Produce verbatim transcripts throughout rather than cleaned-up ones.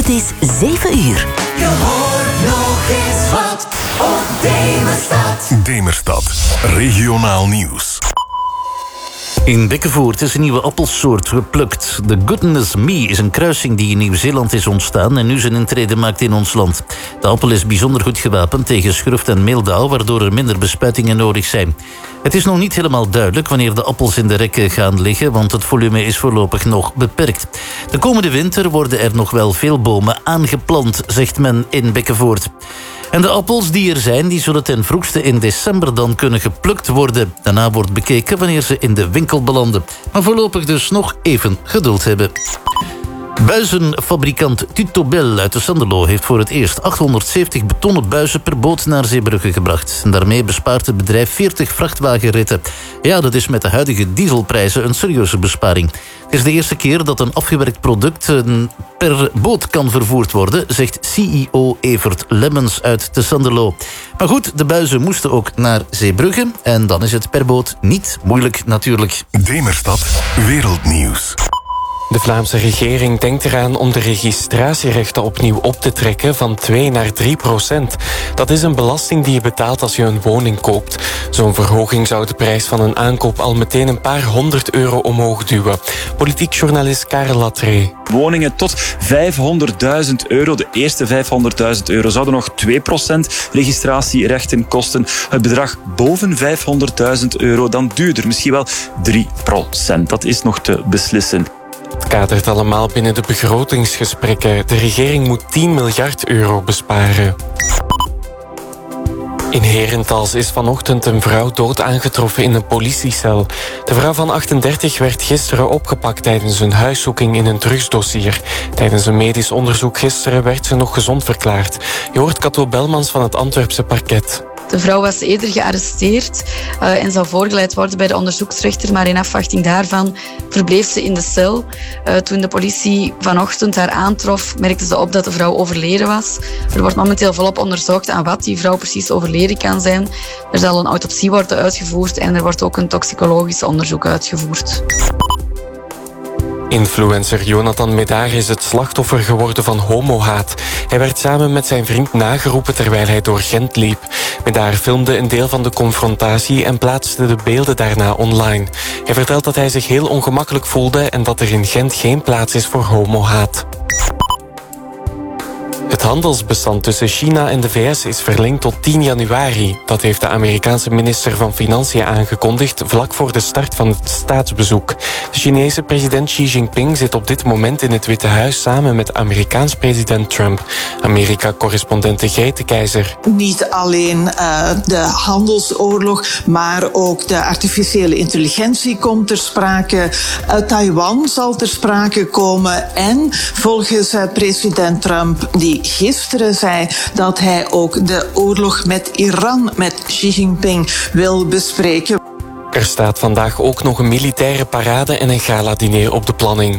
Het is zeven uur. Je hoort nog eens wat op Demerstad. Demerstad, regionaal nieuws. In Bekkenvoort is een nieuwe appelsoort geplukt. De Goodness Me is een kruising die in Nieuw-Zeeland is ontstaan en nu zijn intrede maakt in ons land. De appel is bijzonder goed gewapend tegen schurft en meeldauw, waardoor er minder bespuitingen nodig zijn. Het is nog niet helemaal duidelijk wanneer de appels in de rekken gaan liggen, want het volume is voorlopig nog beperkt. De komende winter worden er nog wel veel bomen aangeplant, zegt men in Bekkenvoort. En de appels die er zijn, die zullen ten vroegste in december dan kunnen geplukt worden. Daarna wordt bekeken wanneer ze in de winkel belanden. Maar voorlopig dus nog even geduld hebben. Buizenfabrikant Tutobel uit de Sanderlo heeft voor het eerst achthonderdzeventig betonnen buizen per boot naar Zeebrugge gebracht. En daarmee bespaart het bedrijf veertig vrachtwagenritten. Ja, dat is met de huidige dieselprijzen een serieuze besparing. Het is de eerste keer dat een afgewerkt product per boot kan vervoerd worden, zegt C E O Evert Lemmens uit de Sanderlo. Maar goed, de buizen moesten ook naar Zeebrugge en dan is het per boot niet moeilijk natuurlijk. Demerstad, wereldnieuws. De Vlaamse regering denkt eraan om de registratierechten opnieuw op te trekken van twee naar drie procent. Dat is een belasting die je betaalt als je een woning koopt. Zo'n verhoging zou de prijs van een aankoop al meteen een paar honderd euro omhoog duwen. Politiek journalist Karel Latree. Woningen tot vijfhonderdduizend euro. De eerste vijfhonderdduizend euro zouden nog twee procent registratierechten kosten. Het bedrag boven vijfhonderdduizend euro dan duurder, misschien wel drie procent. Dat is nog te beslissen. Het kadert allemaal binnen de begrotingsgesprekken. De regering moet tien miljard euro besparen. In Herentals is vanochtend een vrouw dood aangetroffen in een politiecel. De vrouw van achtendertig werd gisteren opgepakt tijdens een huiszoeking in een drugsdossier. Tijdens een medisch onderzoek gisteren werd ze nog gezond verklaard. Je hoort Cato Belmans van het Antwerpse parket. De vrouw was eerder gearresteerd uh, en zou voorgeleid worden bij de onderzoeksrechter, maar in afwachting daarvan verbleef ze in de cel. Uh, toen de politie vanochtend haar aantrof, merkte ze op dat de vrouw overleden was. Er wordt momenteel volop onderzocht aan wat die vrouw precies overleden kan zijn. Er zal een autopsie worden uitgevoerd en er wordt ook een toxicologisch onderzoek uitgevoerd. Influencer Jonathan Medaar is het slachtoffer geworden van homohaat. Hij werd samen met zijn vriend nageroepen terwijl hij door Gent liep. Medaar filmde een deel van de confrontatie en plaatste de beelden daarna online. Hij vertelt dat hij zich heel ongemakkelijk voelde en dat er in Gent geen plaats is voor homohaat. Het handelsbestand tussen China en de V S is verlengd tot tien januari. Dat heeft de Amerikaanse minister van Financiën aangekondigd vlak voor de start van het staatsbezoek. De Chinese president Xi Jinping zit op dit moment in het Witte Huis samen met Amerikaans president Trump. Amerika-correspondente Grete Keizer. Niet alleen uh, de handelsoorlog, maar ook de artificiële intelligentie komt ter sprake. Uh, Taiwan zal ter sprake komen en volgens uh, president Trump, die gisteren zei dat hij ook de oorlog met Iran met Xi Jinping wil bespreken. Er staat vandaag ook nog een militaire parade en een gala-diner op de planning.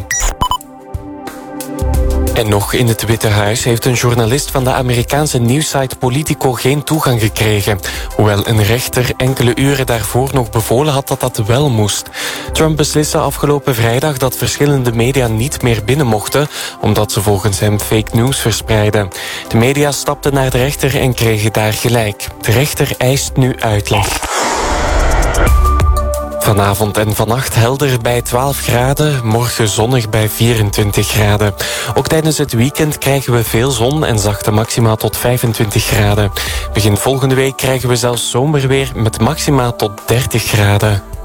En nog in het Witte Huis heeft een journalist van de Amerikaanse nieuwssite Politico geen toegang gekregen. Hoewel een rechter enkele uren daarvoor nog bevolen had dat dat wel moest. Trump besliste afgelopen vrijdag dat verschillende media niet meer binnen mochten, omdat ze volgens hem fake news verspreiden. De media stapten naar de rechter en kregen daar gelijk. De rechter eist nu uitleg. Vanavond en vannacht helder bij twaalf graden, morgen zonnig bij vierentwintig graden. Ook tijdens het weekend krijgen we veel zon en zachte maxima tot vijfentwintig graden. Begin volgende week krijgen we zelfs zomerweer met maxima tot dertig graden.